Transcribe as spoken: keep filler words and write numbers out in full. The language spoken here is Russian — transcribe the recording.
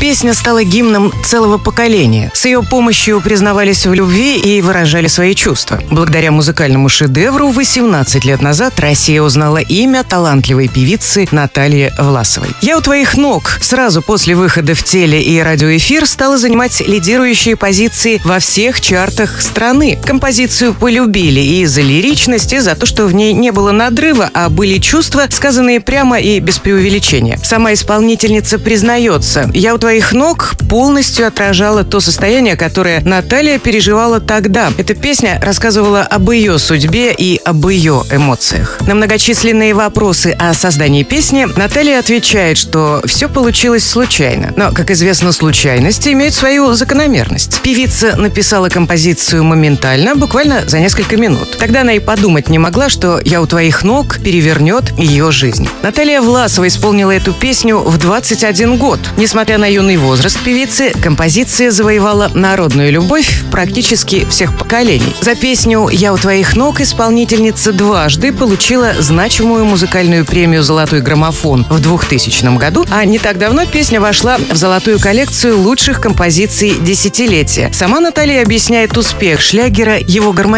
Песня стала гимном целого поколения. С ее помощью признавались в любви и выражали свои чувства. Благодаря музыкальному шедевру восемнадцать лет назад Россия узнала имя талантливой певицы Натальи Власовой. «Я у твоих ног» сразу после выхода в теле- и радиоэфир стала занимать лидирующие позиции во всех чартах страны. Композицию полюбили и из-за лиричности, за то, что в ней не было надрыва, а были чувства, сказанные прямо и без преувеличения. Сама исполнительница признается: «Я у твоих ног» полностью отражала то состояние, которое Наталья переживала тогда. Эта песня рассказывала об ее судьбе и об ее эмоциях. На многочисленные вопросы о создании песни Наталья отвечает, что все получилось случайно. Но, как известно, случайности имеют свою закономерность. Певица написала композицию моментально, буквально за несколько минут. Тогда она и подумать не могла, что «Я у твоих ног» перевернет ее жизнь. Наталья Власова исполнила эту песню в двадцать один год. Несмотря на юный возраст певицы, композиция завоевала народную любовь практически всех поколений. За песню «Я у твоих ног» исполнительница дважды получила значимую музыкальную премию «Золотой граммофон» в двухтысячном году, а не так давно песня вошла в золотую коллекцию лучших композиций десятилетия. Сама Наталья объясняет успех шлягера его гармоничностью.